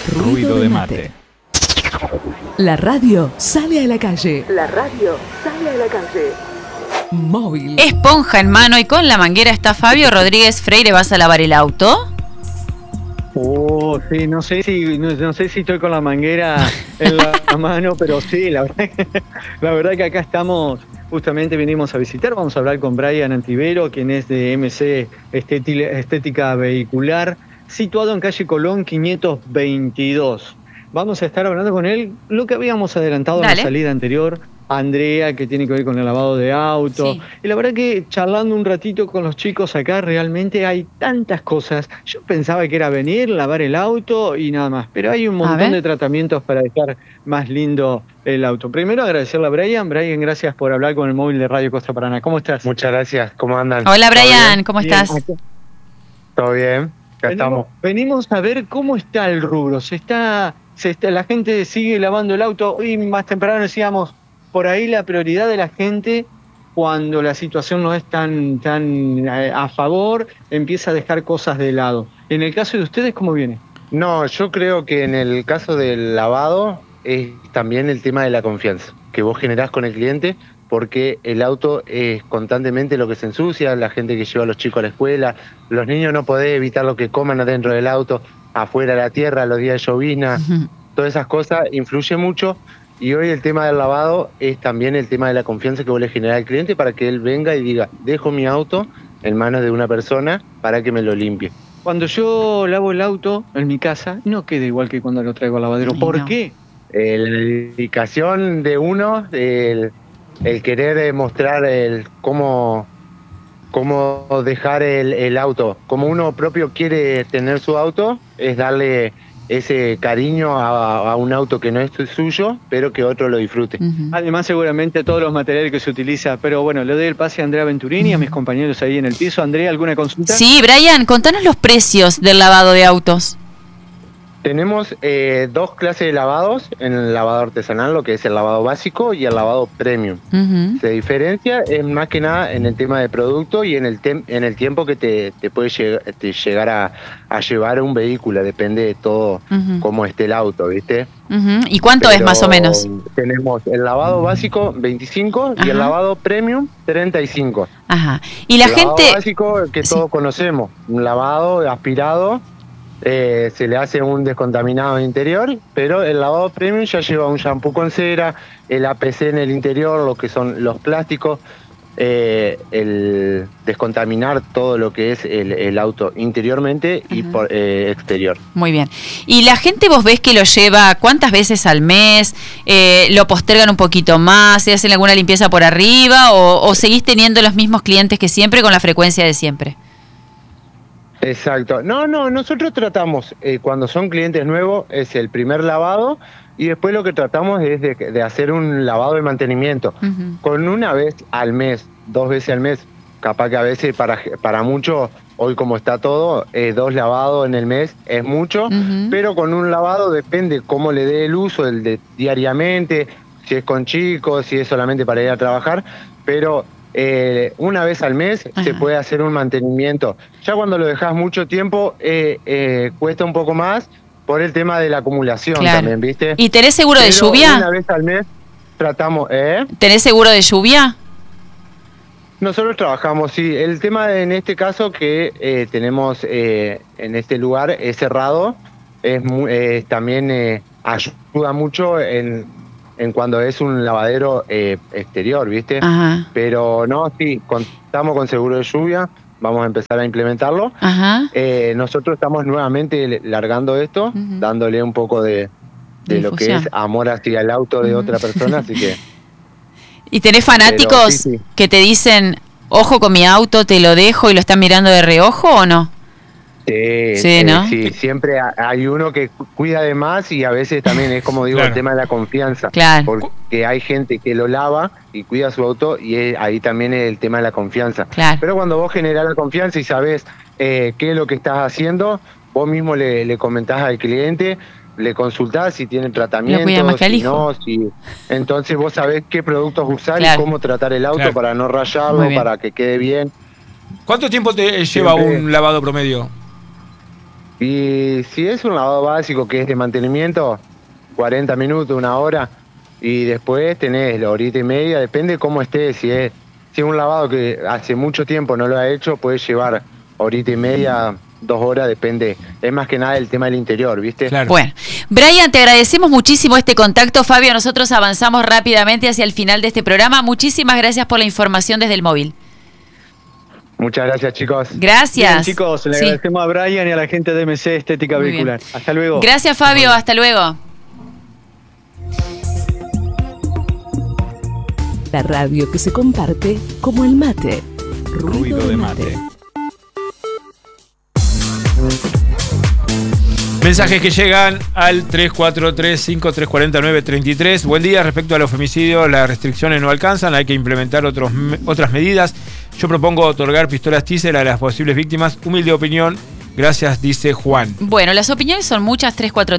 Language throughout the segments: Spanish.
Ruido de mate. La radio sale a la calle. La radio sale a la calle. Móvil. Esponja en mano y con la manguera está Fabio Rodríguez Freire. ¿Vas a lavar el auto? Sí, no sé si estoy con la manguera en la mano, pero sí, la verdad que acá estamos, justamente vinimos a visitar, vamos a hablar con Brian Antivero, quien es de MC Estética Vehicular, situado en calle Colón 522. Vamos a estar hablando con él lo que habíamos adelantado en la salida anterior, Andrea, que tiene que ver con el lavado de auto. Sí. Y la verdad que charlando un ratito con los chicos acá, realmente hay tantas cosas. Yo pensaba que era venir, lavar el auto y nada más. Pero hay un montón de tratamientos para dejar más lindo el auto. Primero agradecerle a Brian. Brian, gracias por hablar con el móvil de Radio Costa Paraná. ¿Cómo estás? Muchas gracias. ¿Cómo andan? Hola Brian, ¿cómo estás? ¿Todo bien? Acá estamos. Venimos a ver cómo está el rubro. La gente sigue lavando el auto. Hoy más temprano decíamos, por ahí la prioridad de la gente, cuando la situación no es tan a favor, empieza a dejar cosas de lado. En el caso de ustedes, ¿cómo viene? No, yo creo que en el caso del lavado es también el tema de la confianza que vos generás con el cliente, porque el auto es constantemente lo que se ensucia, la gente que lleva a los chicos a la escuela, los niños no podés evitar lo que coman adentro del auto, afuera la tierra, los días de llovizna, todas esas cosas influyen mucho. Y hoy el tema del lavado es también el tema de la confianza que vos le generás al cliente para que él venga y diga, dejo mi auto en manos de una persona para que me lo limpie. Cuando yo lavo el auto en mi casa, no queda igual que cuando lo traigo al lavadero. ¿Por qué? La dedicación de uno, el querer mostrar cómo dejar el auto, como uno propio quiere tener su auto, es darle ese cariño a un auto que no es suyo, pero que otro lo disfrute. Además, seguramente todos los materiales que se utiliza. Pero bueno, le doy el pase a Andrea Venturini, a mis compañeros ahí en el piso. Andrea, ¿alguna consulta? Sí, Brian, contanos los precios del lavado de autos. Tenemos dos clases de lavados en el lavado artesanal, lo que es el lavado básico y el lavado premium. Se diferencia más que nada en el tema de producto y en el tiempo que te puede llegar a llevar un vehículo, depende de todo cómo esté el auto, ¿viste? ¿Y cuánto es más o menos? Tenemos el lavado básico 25 y el lavado premium 35. Ajá. Y la gente... El lavado básico que todos conocemos, un lavado aspirado, se le hace un descontaminado interior, pero el lavado premium ya lleva un shampoo con cera, el APC en el interior, lo que son los plásticos, el descontaminar todo lo que es el auto interiormente y por exterior. Muy bien. ¿Y la gente vos ves que lo lleva cuántas veces al mes? ¿Lo postergan un poquito más? ¿Se hacen alguna limpieza por arriba? ¿O seguís teniendo los mismos clientes que siempre con la frecuencia de siempre? Exacto. No, nosotros tratamos, cuando son clientes nuevos, es el primer lavado y después lo que tratamos es de hacer un lavado de mantenimiento. Con una vez al mes, 2 veces al mes, capaz que a veces para muchos, hoy como está todo, 2 lavados en el mes es mucho, pero con un lavado depende cómo le dé el uso, el de diariamente, si es con chicos, si es solamente para ir a trabajar, pero... una vez al mes se puede hacer un mantenimiento. Ya cuando lo dejas mucho tiempo cuesta un poco más por el tema de la acumulación también, ¿viste? ¿Y tenés seguro de lluvia? Una vez al mes tratamos... ¿Tenés seguro de lluvia? Nosotros trabajamos, sí. El tema en este caso que tenemos en este lugar es cerrado, también ayuda mucho en cuando es un lavadero exterior, ¿viste? Pero no, sí, contamos con seguro de lluvia, vamos a empezar a implementarlo. Nosotros estamos nuevamente largando esto, dándole un poco de lo que es amor hacia el auto de otra persona, así que... ¿Y tenés fanáticos que te dicen, ojo con mi auto, te lo dejo y lo están mirando de reojo o no? Sí, ¿no? Sí, siempre hay uno que cuida de más y a veces también es como digo el tema de la confianza, porque hay gente que lo lava y cuida su auto y ahí también es el tema de la confianza. Pero cuando vos generás la confianza y sabés qué es lo que estás haciendo, vos mismo le comentás al cliente, le consultás si tiene tratamiento, si no, entonces vos sabés qué productos usar y cómo tratar el auto para no rayarlo, para que quede bien. ¿Cuánto tiempo te lleva un lavado promedio? Y si es un lavado básico que es de mantenimiento, 40 minutos, 1 hora, y después tenés la horita y media, depende cómo esté. Si es un lavado que hace mucho tiempo no lo ha hecho, puede llevar horita y media, 2 horas, depende. Es más que nada el tema del interior, ¿viste? Claro. Bueno, Brian, te agradecemos muchísimo este contacto. Fabio, nosotros avanzamos rápidamente hacia el final de este programa. Muchísimas gracias por la información desde el móvil. Muchas gracias, chicos. Gracias. Bien, chicos, le agradecemos a Brian y a la gente de MC Estética Muy Vehicular. bien. Hasta luego. Gracias, Fabio. Hasta luego. La radio que se comparte como el mate. Ruido de mate. Mensajes que llegan al 343-5340-933. Buen día. Respecto a los femicidios, las restricciones no alcanzan. Hay que implementar otras medidas. Yo propongo otorgar pistolas Taser a las posibles víctimas. Humilde opinión. Gracias, dice Juan. Bueno, las opiniones son muchas,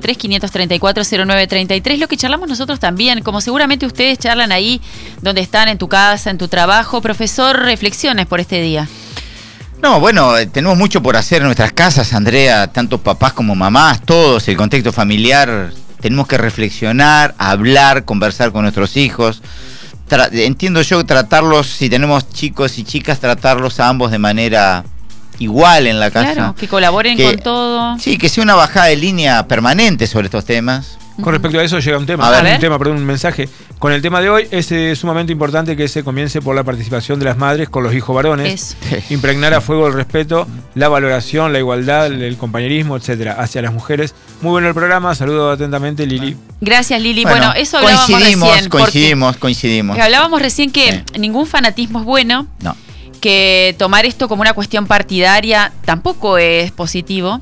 343-534-0933, lo que charlamos nosotros también, como seguramente ustedes charlan ahí donde están, en tu casa, en tu trabajo. Profesor, reflexiones por este día. No, bueno, tenemos mucho por hacer en nuestras casas, Andrea, tanto papás como mamás, todos, el contexto familiar, tenemos que reflexionar, hablar, conversar con nuestros hijos. Entiendo yo tratarlos, si tenemos chicos y chicas, tratarlos a ambos de manera igual en la casa. Claro, que colaboren con todo. Sí, que sea una bajada de línea permanente sobre estos temas. Con respecto a eso llega un tema, un mensaje. Con el tema de hoy es sumamente importante que se comience por la participación de las madres con los hijos varones. Impregnar a fuego el respeto, la valoración, la igualdad, el compañerismo, etcétera, hacia las mujeres. Muy bueno el programa, saludo atentamente, Lili. Gracias, Lili. Bueno, eso hablábamos recién. Coincidimos. Hablábamos recién que ningún fanatismo es bueno. No. Que tomar esto como una cuestión partidaria tampoco es positivo,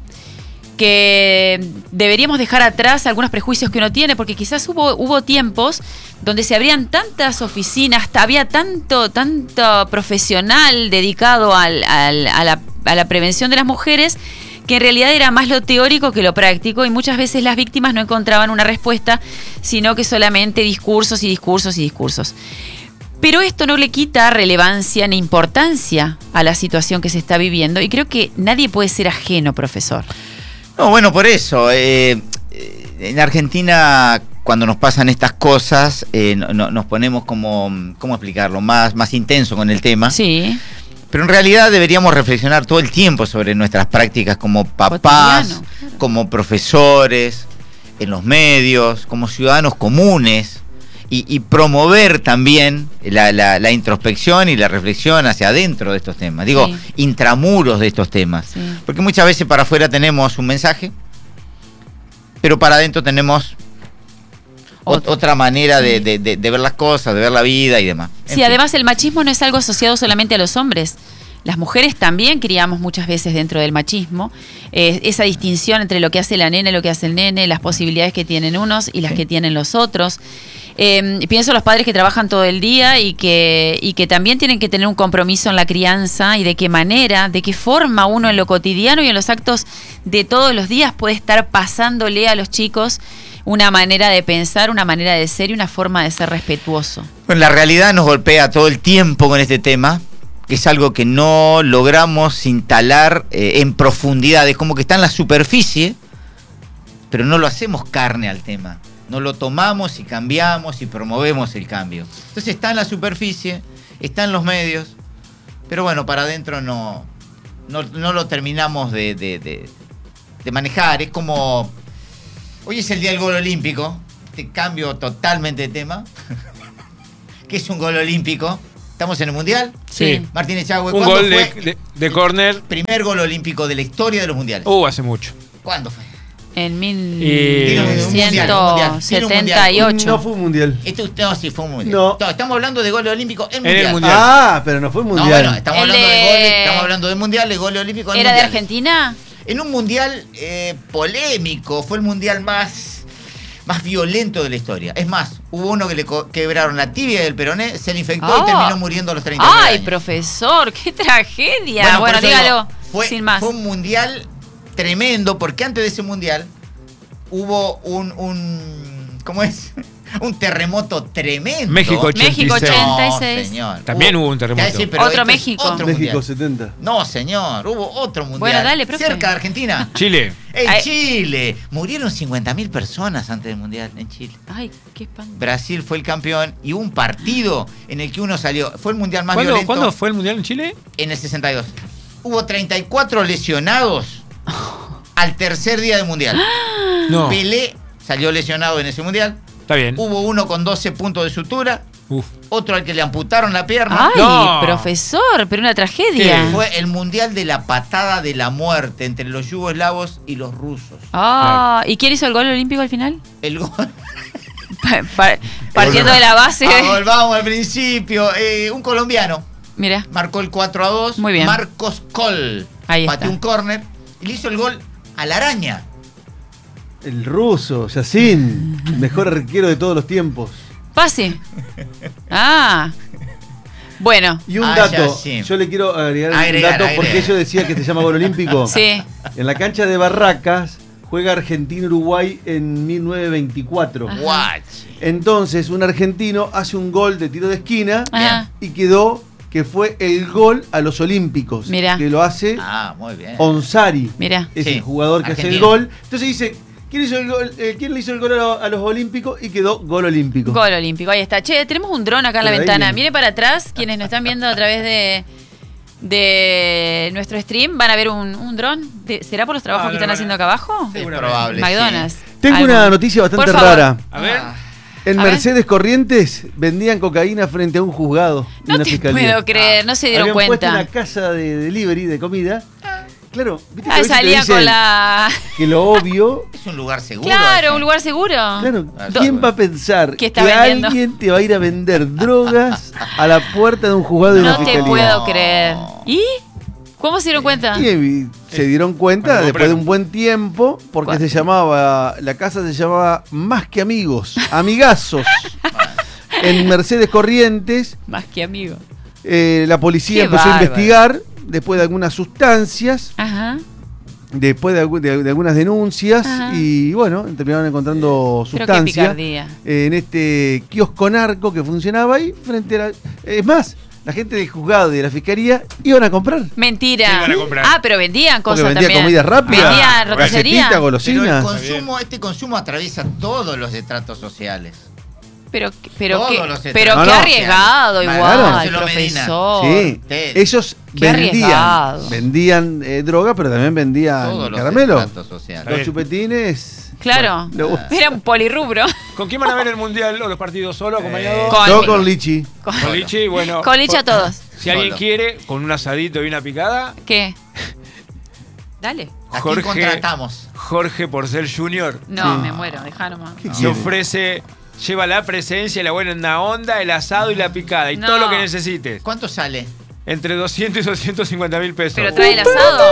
que deberíamos dejar atrás algunos prejuicios que uno tiene, porque quizás hubo tiempos donde se abrían tantas oficinas, había tanto profesional dedicado a la prevención de las mujeres, que en realidad era más lo teórico que lo práctico, y muchas veces las víctimas no encontraban una respuesta, sino que solamente discursos y discursos y discursos. Pero esto no le quita relevancia ni importancia a la situación que se está viviendo, y creo que nadie puede ser ajeno, profesor. No, bueno, por eso. En Argentina, cuando nos pasan estas cosas, nos ponemos como, ¿cómo explicarlo? Más intenso con el tema. Sí. Pero en realidad deberíamos reflexionar todo el tiempo sobre nuestras prácticas como papás, claro. Como profesores, en los medios, como ciudadanos comunes. Y promover también la introspección y la reflexión hacia adentro de estos temas. Digo, sí. Intramuros de estos temas. Sí. Porque muchas veces para afuera tenemos un mensaje, pero para adentro tenemos otra manera de ver las cosas, de ver la vida y demás. Sí, además el machismo no es algo asociado solamente a los hombres. Las mujeres también criamos muchas veces dentro del machismo, esa distinción entre lo que hace la nena y lo que hace el nene, las posibilidades que tienen unos y las que tienen los otros. Pienso en los padres que trabajan todo el día y que también tienen que tener un compromiso en la crianza, y de qué manera, de qué forma uno en lo cotidiano y en los actos de todos los días puede estar pasándole a los chicos una manera de pensar, una manera de ser y una forma de ser respetuoso. Bueno, la realidad nos golpea todo el tiempo con este tema, que es algo que no logramos instalar en profundidad. Es como que está en la superficie, pero no lo hacemos carne al tema. No lo tomamos y cambiamos y promovemos el cambio. Entonces está en la superficie, está en los medios, pero bueno, para adentro no lo terminamos de manejar. Es como, hoy es el día del gol olímpico, te cambio totalmente de tema. ¿Qué es un gol olímpico? ¿Estamos en el Mundial? Sí. Martín Echagüe, un gol de córner. Primer gol olímpico de la historia de los mundiales. Hace mucho. ¿Cuándo fue? En 1978. No fue un mundial. No, sí fue un mundial. No. Estamos hablando de goles olímpicos en el mundial. mundial. Ah, pero no fue un mundial. No, bueno, estamos hablando de mundial, de goles olímpicos en ¿Era mundial. de Argentina? En un mundial polémico, fue el mundial más violento de la historia. Es más, hubo uno que le quebraron la tibia del peroné, se le infectó y terminó muriendo a los 30 años. ¡Ay, profesor! ¡Qué tragedia! Bueno, dígalo sin más. Fue un mundial tremendo, porque antes de ese mundial hubo un ¿cómo es? Un terremoto tremendo. México 86. México 86. No, señor. También hubo un terremoto. Sí, pero Otro este es México. otro México mundial. 70. No, señor, hubo otro mundial. Bueno, dale, profe. Cerca de Argentina. Chile. En Ay. Chile. Murieron 50.000 personas antes del mundial en Chile. Ay, qué espanto. Brasil fue el campeón y hubo un partido en el que uno salió. Fue el mundial más violento. ¿Cuándo fue el mundial en Chile? En el 62. Hubo 34 lesionados al tercer día del mundial. No. Pelé salió lesionado en ese mundial. Está bien. Hubo uno con 12 puntos de sutura. Uf. Otro al que le amputaron la pierna. Ay, No. profesor, pero una tragedia. ¿Qué? Fue el mundial de la patada de la muerte entre los yugoslavos y los rusos. Ah, ¿y quién hizo el gol olímpico al final? El gol. Partiendo de la base. Volvamos al principio. Un colombiano Mira, marcó el 4-2. Muy bien. Marcos Coll Ahí pateó está. un córner y le hizo el gol a la araña. El ruso, Yacine, mejor arquero de todos los tiempos. pase. Ah. Bueno. Y un Ah, dato, Yacine. yo le quiero agregar un dato Agregar. porque yo decía que se llama gol olímpico. Sí. En la cancha de Barracas juega Argentina-Uruguay en 1924. Ajá. Watch. Entonces un argentino hace un gol de tiro de esquina Ajá. y quedó que fue el gol a los Olímpicos. Mirá. Que lo hace Ah, muy bien. Onsari. Mira. Es Sí, el jugador que hace el argentino. gol. Entonces dice, ¿quién hizo el gol? ¿Quién le hizo el gol a los Olímpicos? Y quedó gol olímpico. Gol olímpico, ahí está. Che, tenemos un dron acá en la Pero ahí ventana. viene. Mire para atrás, quienes nos están viendo a través de nuestro stream, van a ver un dron. ¿Será por los trabajos que están haciendo acá abajo? Es probable. McDonald's. Tengo Algo. una noticia bastante Por favor. rara. A ver. En A ver. Mercedes Corrientes vendían cocaína frente a un juzgado y No una te fiscalía. puedo creer, no se dieron Habían puesto cuenta. una casa de delivery de comida. Claro, ¿viste que a Ah, veces te salía dicen con la. que lo obvio. Es un lugar seguro. Claro, ese. un lugar seguro. Claro, Do- ¿quién va a pensar ¿Qué que está vendiendo? alguien te va a ir a vender drogas a la puerta de un juzgado de una No te fiscalía? puedo creer. ¿Y? ¿Cómo se dieron cuenta? Y se dieron cuenta Cuando después de compraron. un buen tiempo, porque ¿Cuánto? la casa se llamaba Más que Amigos, Amigazos. En Mercedes Corrientes, Más que amigo. la policía Qué empezó a bárbaro. investigar después de algunas sustancias, Ajá. después de algunas denuncias, Ajá. y bueno, terminaron encontrando Pero qué sustancias picardía. en este kiosco narco que funcionaba ahí frente a la... Es más, la gente del juzgado y de la fiscalía iban a comprar. Mentira. Sí, iban a comprar. Ah, pero vendían Porque cosas vendía también. comida rápida, Vendían roticería. galletita, Pero el golosinas. consumo, este consumo atraviesa todos los estratos sociales. Pero Todos qué, los pero No, qué no. arriesgado Claro. igual, Marcelo Medina. profesor. Sí, Ted. ellos Qué arriesgado. vendían droga, pero también vendían Todos los caramelo. estratos sociales. Los chupetines. Claro. bueno, le gusta. Era un polirrubro. ¿Con quién van a ver el mundial o los partidos solo, acompañados? Con- Yo con Lichi. Con Lichi, bueno. Con Lichi a todos. Si alguien Solo. quiere, con un asadito y una picada, ¿Qué? Dale. ¿A quién Jorge- contratamos? Jorge Porcel Jr. No, Sí. me muero, dejá nomás. ¿Qué se quiere? ofrece, lleva la presencia, la buena onda, el asado y la picada y No. todo lo que necesites. ¿Cuánto sale? Entre 200 y 250.000 pesos. Pero trae el asado.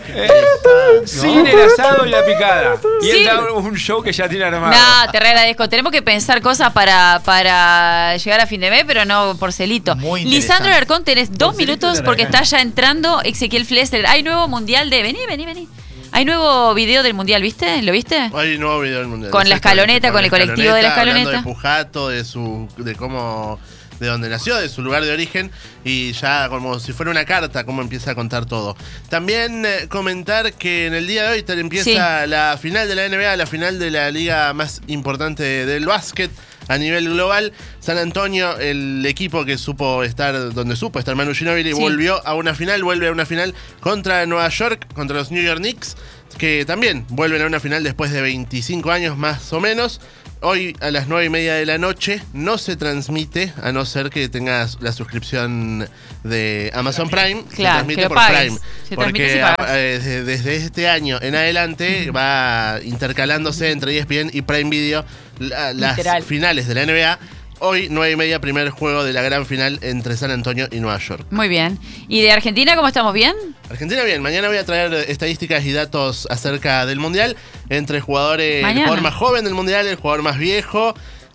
Sin el asado y la picada. Y Sí. él da un show que ya tiene armado. No, te agradezco. Tenemos que pensar cosas para llegar a fin de mes, pero no porcelito. Muy interesante. Lisandro Alarcón, tenés 2 Porcelito minutos de porque Aragán. está ya entrando Ezequiel Flesler. Hay nuevo mundial de. Vení. Hay nuevo video del mundial, ¿viste? ¿Lo viste? Hay un nuevo video del mundial. Con la escaloneta, con el colectivo de la escaloneta. Hablando de Pujato, de cómo, de dónde nació, de su lugar de origen, y ya como si fuera una carta, cómo empieza a contar todo. También comentar que en el día de hoy empieza la final de la NBA, la final de la liga más importante del básquet a nivel global. San Antonio, el equipo que supo estar Manu Ginóbili, Sí. vuelve a una final contra Nueva York, contra los New York Knicks, que también vuelven a una final después de 25 años más o menos. Hoy a las 9:30 de la noche no se transmite, a no ser que tengas la suscripción de Amazon Prime. Claro, se transmite que lo por pagues. Prime. Se transmite si Porque pagas. desde este año en adelante va intercalándose entre ESPN y Prime Video las Literal. finales de la NBA. Hoy 9:30, primer juego de la gran final entre San Antonio y Nueva York. Muy bien. ¿Y de Argentina cómo estamos? ¿Bien? Argentina bien, mañana voy a traer estadísticas y datos acerca del Mundial, entre jugadores, el Mañana. jugador más joven del Mundial, el jugador más viejo,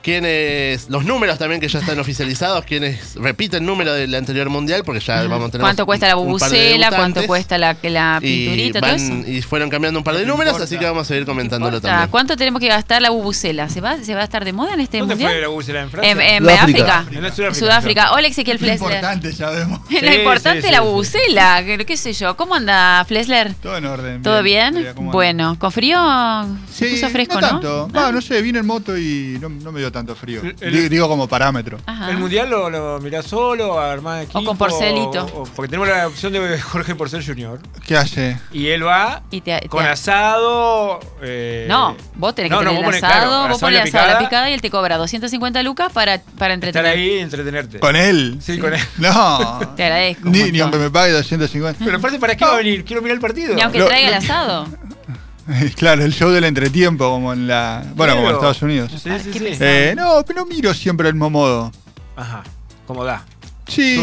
los números también que ya están oficializados, quienes repiten número del anterior mundial, porque ya vamos a tener cuánto cuesta la bubucela, cuánto cuesta la pinturita, todo eso. Y fueron cambiando un par de números, así que vamos a ir comentándolo también. ¿Cuánto tenemos que gastar la bubucela? ¿Se va a estar de moda en este mundial? ¿Dónde fue la bubucela? ¿En Francia? En África. En Sudáfrica. Hola, Ezequiel Flesler. Lo importante, sabemos. Lo importante es la bubucela, qué sé yo. ¿Cómo anda, Flesler? Todo en orden. ¿Todo bien? Bueno, ¿con frío? Se puso fresco, no tanto. No sé, vine en moto y no me dio tanto frío. Digo como parámetro. Ajá. ¿El mundial lo mirás solo, armás equipo? ¿O con Porcelito? Porque tenemos la opción de Jorge Porcel Jr. ¿Qué hace? Y él va con asado. No, vos tenés que tener el asado, vos pones el asado, la picada y él te cobra 250 lucas para entretener. Estar ahí y entretenerte. ¿Con él? Sí, con él. No. Te agradezco. Ni aunque me pague 250. Pero aparte, ¿para qué va a venir? Quiero mirar el partido. Ni aunque traiga el asado. Claro, el show del entretiempo, como en como en Estados Unidos. Sí. No, pero no miro siempre el mismo modo. Ajá, como da. Sí.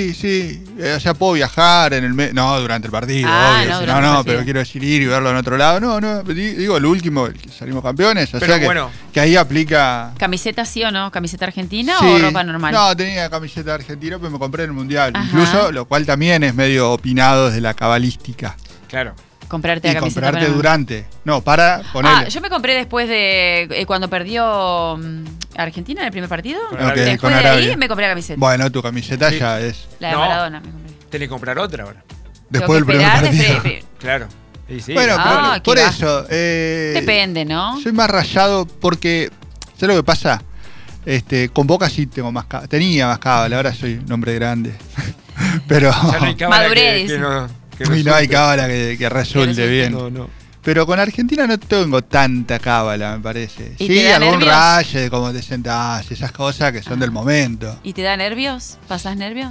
O sea, puedo viajar en el no durante el partido, obvio. No, pero quiero decir ir y verlo en otro lado. No, digo el último, el que salimos campeones. O sea que ahí aplica. ¿Camiseta sí o no? ¿Camiseta argentina o ropa normal? No, tenía camiseta argentina, pero me compré en el mundial. Ajá. Incluso, lo cual también es medio opinado desde la cabalística. Claro. Comprarte la camiseta. Comprarte durante. No, para ponerle. Yo me compré después de cuando perdió Argentina en el primer partido. Después de ahí me compré la camiseta. Bueno, tu camiseta ya es. La de Maradona me compré. Tenés que comprar otra ahora. Después del primer partido. Claro. Sí. Bueno, pero por eso. Depende, ¿no? Soy más rayado porque. ¿Sabes lo que pasa? Con Boca sí tengo tenía más cábala, ahora soy un hombre grande. Pero. Ya no hay cábala no hay cábala que resulte bien. No. Pero con Argentina no tengo tanta cábala, me parece. Sí, algún raye de cómo te sentás, esas cosas que son del momento. ¿Y te da nervios? ¿Pasás nervios?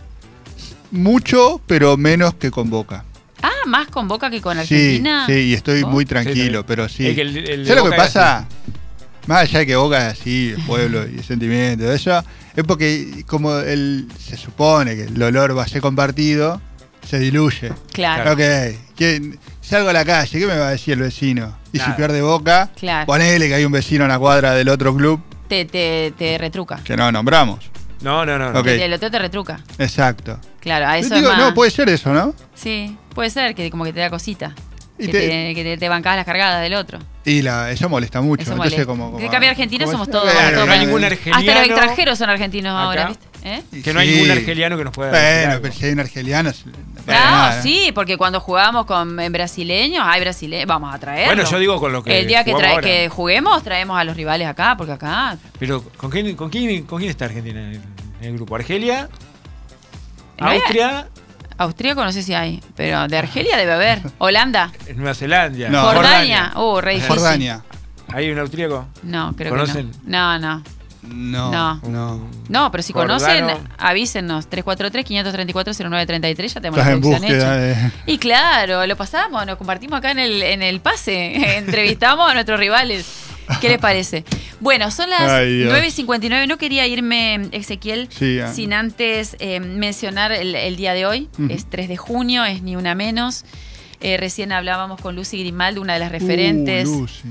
Mucho, pero menos que con Boca. ¿Más con Boca que con Argentina? Sí, y estoy muy tranquilo, pero sí. ¿Sabes lo que pasa? Más allá de que Boca es así, el pueblo y el sentimiento, eso, es porque como se supone que el dolor va a ser compartido, se diluye. Claro. Ok, salgo a la calle, ¿qué me va a decir el vecino? Y si pierde Boca, ponele que hay un vecino en la cuadra del otro club. Te retruca. Que no nombramos. No. Okay. El otro te retruca. Exacto. Claro, a eso más... No, puede ser eso, ¿no? Sí, puede ser que como que te da cosita. Que te bancás las cargadas del otro. Y eso molesta mucho. Eso entonces, molesta. Que cambia Argentina somos todos. No hay ningún argeliano. Hasta los extranjeros son argentinos ahora, ¿viste? Que no hay ningún argeliano que nos pueda Bueno, pero si hay un argeliano. Sí, porque cuando jugábamos con brasileños, vamos a traerlos. Bueno, yo digo con lo que. El día que juguemos, traemos a los rivales acá, porque acá. Pero, ¿con quién está Argentina en el grupo? ¿Argelia? ¿Austria? Austríaco no sé si hay, pero de Argelia debe haber. Holanda. Nueva Zelanda. No. Jordania. Re difícil. Jordania. ¿Hay un austríaco? No, creo ¿Conocen? que no. No, pero si conocen, avísennos. 343-534-0933, ya tenemos la producción hecha. Y claro, lo pasamos, nos compartimos acá en el pase. Entrevistamos a nuestros rivales. ¿Qué les parece? Bueno, son las 9:59. No quería irme, Ezequiel, sin antes mencionar el día de hoy. Es 3 de junio, es ni una menos. Recién hablábamos con Lucy Grimaldo, una de las referentes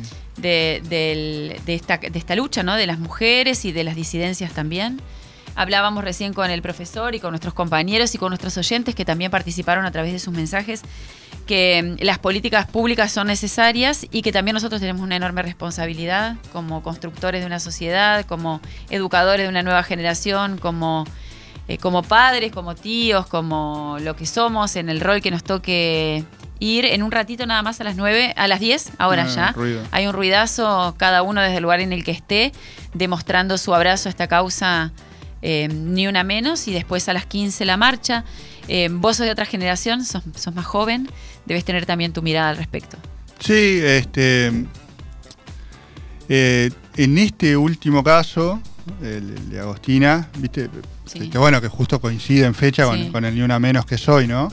de esta lucha, ¿no? De las mujeres y de las disidencias también. Hablábamos recién con el profesor y con nuestros compañeros y con nuestros oyentes que también participaron a través de sus mensajes, que las políticas públicas son necesarias y que también nosotros tenemos una enorme responsabilidad como constructores de una sociedad, como educadores de una nueva generación, como padres, como tíos, como lo que somos en el rol que nos toque ir en un ratito nada más a las 10, ahora ya. Hay un ruidazo, cada uno desde el lugar en el que esté, demostrando su abrazo a esta causa, ni una menos, y después a las 15 la marcha. Vos sos de otra generación, sos más joven, debes tener también tu mirada al respecto. Sí, en este último caso, el de Agostina, viste, que justo coincide en fecha con el ni una menos que soy, ¿no?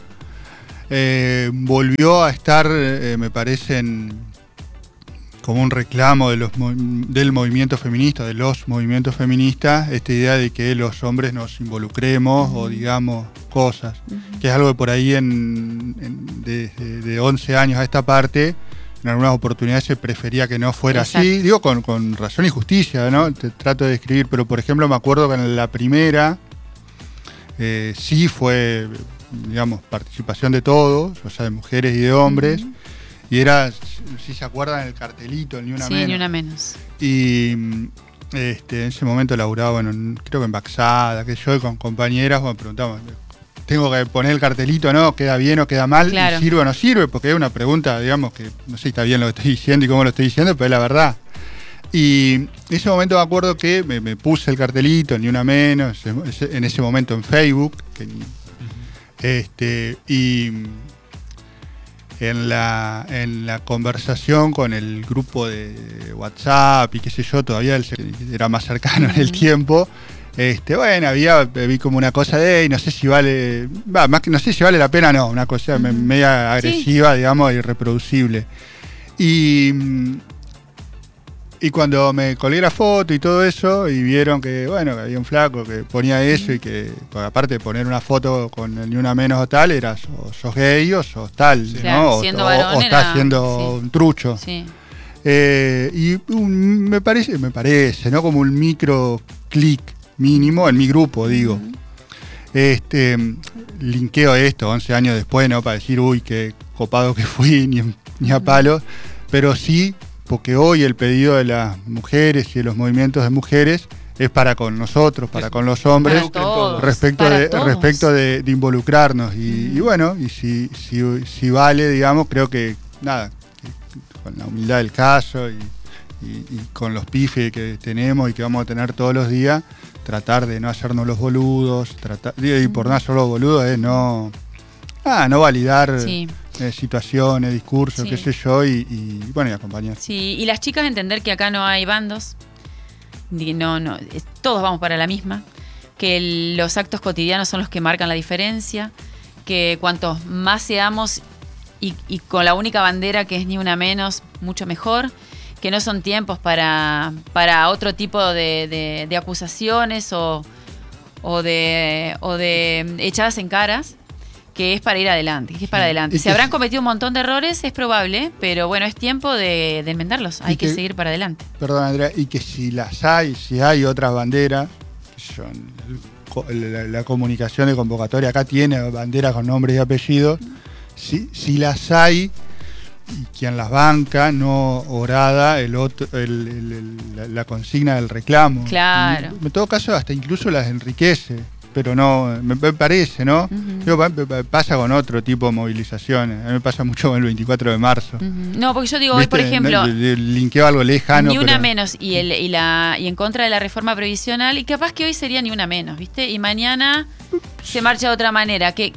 Volvió a estar, me parece, como un reclamo del movimiento feminista, de los movimientos feministas, esta idea de que los hombres nos involucremos o digamos cosas, que es algo que por ahí de 11 años a esta parte en algunas oportunidades se prefería que no fuera así, digo con razón y justicia, ¿no? Te trato de describir, pero por ejemplo me acuerdo que en la primera sí fue, digamos, participación de todos, o sea, de mujeres y de hombres, y era, si se acuerdan, el cartelito, ni una menos. Sí, ni una menos. Y en ese momento laburaba, bueno, creo que en Baxada, que yo, y con compañeras, bueno, preguntamos, tengo que poner el cartelito, ¿no? ¿Queda bien o queda mal? Claro. ¿Sirve o no sirve? Porque es una pregunta, digamos, que no sé si está bien lo que estoy diciendo y cómo lo estoy diciendo, pero es la verdad. Y en ese momento me acuerdo que me puse el cartelito, ni una menos, en ese momento en Facebook, y en la conversación con el grupo de WhatsApp y qué sé yo, todavía era más cercano en el tiempo. Bueno, vi como una cosa de, no sé si vale, más que no sé si vale la pena, no, una cosa media agresiva, digamos, irreproducible. Y cuando me colgué la foto y todo eso, y vieron que, bueno, que había un flaco que ponía eso, y que, aparte de poner una foto con el ni una menos o tal, era sos gay o sos tal, claro, ¿no? Siendo varón o estás siendo un trucho. Sí. Y me parece, ¿no? Como un micro clic mínimo en mi grupo, digo. Linkeo esto 11 años después, ¿no? Para decir, uy, qué copado que fui, ni a palos, pero sí, porque hoy el pedido de las mujeres y de los movimientos de mujeres es para con nosotros, para con los hombres, respecto de involucrarnos. Y bueno, y si vale, digamos, creo que nada, con la humildad del caso y con los pifes que tenemos y que vamos a tener todos los días, tratar de no hacernos los boludos, y por no hacer los boludos es no validar situaciones, discursos, qué sé yo, y bueno, y acompañar. Sí, y las chicas entender que acá no hay bandos, todos vamos para la misma, que los actos cotidianos son los que marcan la diferencia, que cuantos más seamos y con la única bandera que es ni una menos, mucho mejor, que no son tiempos para otro tipo de acusaciones o de echadas en caras, que es para ir adelante, Se habrán cometido un montón de errores, es probable, pero bueno, es tiempo de enmendarlos, hay que seguir para adelante. Perdón, Andrea, y que si hay otras banderas, la comunicación de convocatoria acá tiene banderas con nombres y apellidos, si las hay, y quien las banca, no orada la consigna del reclamo. Claro. En todo caso, hasta incluso las enriquece, pero no, me parece, ¿no? Pasa con otro tipo de movilizaciones. A mí me pasa mucho con el 24 de marzo. No, porque yo digo, hoy, por ejemplo, linkeo algo lejano. Ni una menos, y en contra de la reforma previsional, y capaz que hoy sería ni una menos, ¿viste? Y mañana se marcha de otra manera, que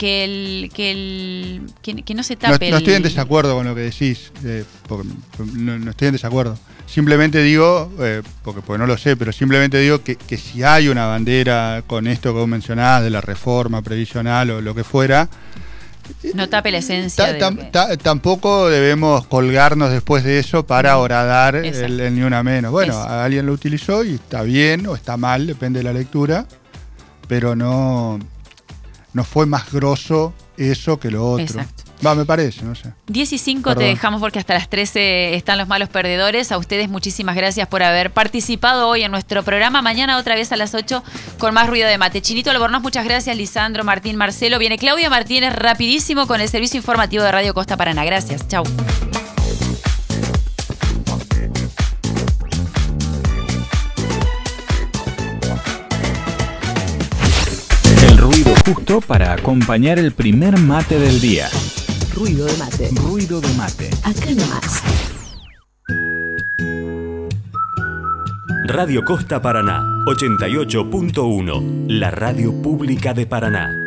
no se tape. No estoy en desacuerdo con lo que decís, porque no estoy en desacuerdo. Simplemente digo, porque no lo sé, pero simplemente digo que si hay una bandera con esto que vos mencionás de la reforma previsional o lo que fuera, no tape la esencia. Tampoco debemos colgarnos después de eso para horadar el ni una menos. Bueno, alguien lo utilizó y está bien o está mal, depende de la lectura, pero no fue más grosso eso que lo otro. Exacto. Me parece, no sé. 10:05 te dejamos porque hasta las 13 están los malos perdedores. A ustedes muchísimas gracias por haber participado hoy en nuestro programa. Mañana otra vez a las 8 con más ruido de mate. Chinito Albornoz, muchas gracias. Lisandro, Martín, Marcelo. Viene Claudia Martínez rapidísimo con el servicio informativo de Radio Costa Paraná. Gracias. Chau. El ruido justo para acompañar el primer mate del día. Ruido de mate. Ruido de mate. Acá nomás. Radio Costa Paraná, 88.1, la radio pública de Paraná.